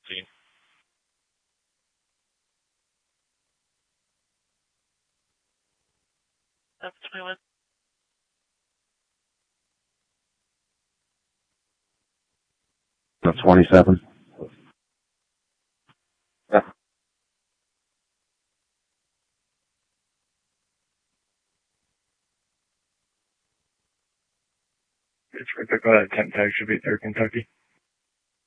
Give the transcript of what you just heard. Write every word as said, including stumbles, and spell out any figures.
fourteen. That's twenty-one. That's twenty-seven. Yeah. It's right back on that temp tag should be there, Kentucky.